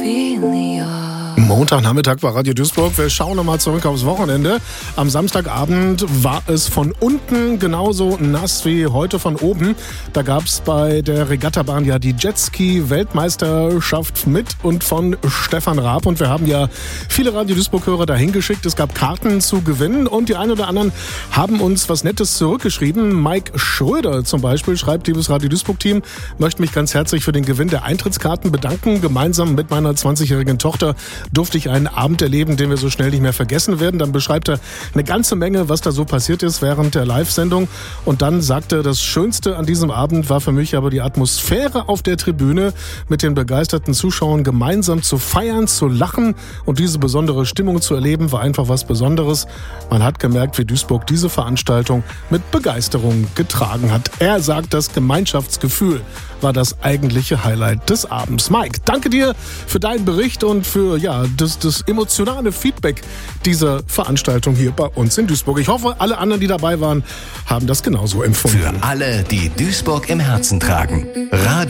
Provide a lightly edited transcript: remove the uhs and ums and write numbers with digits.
Montagnachmittag bei Radio Duisburg. Wir schauen nochmal zurück aufs Wochenende. Am Samstagabend war es von unten genauso nass wie heute von oben. Da gab es bei der Regattabahn ja die Jetski-Weltmeisterschaft mit und von Stefan Raab. Und wir haben ja viele Radio Duisburg-Hörer dahin geschickt. Es gab Karten zu gewinnen und die einen oder anderen haben uns was Nettes zurückgeschrieben. Mike Schröder zum Beispiel schreibt, liebes Radio Duisburg-Team, möchte mich ganz herzlich für den Gewinn der Eintrittskarten bedanken. Gemeinsam mit meiner 20-jährigen Tochter durfte ich einen Abend erleben, den wir so schnell nicht mehr vergessen werden. Dann beschreibt er eine ganze Menge, was da so passiert ist während der Live-Sendung. Und dann sagt er, das Schönste an diesem Abend war für mich aber die Atmosphäre auf der Tribüne, mit den begeisterten Zuschauern gemeinsam zu feiern, zu lachen und diese besondere Stimmung zu erleben, war einfach was Besonderes. Man hat gemerkt, wie Duisburg diese Veranstaltung mit Begeisterung getragen hat. Er sagt, das Gemeinschaftsgefühl war das eigentliche Highlight des Abends. Mike, danke dir für deinen Bericht und für das emotionale Feedback dieser Veranstaltung hier bei uns in Duisburg. Ich hoffe, alle anderen, die dabei waren, haben das genauso empfunden. Für alle, die Duisburg im Herzen tragen.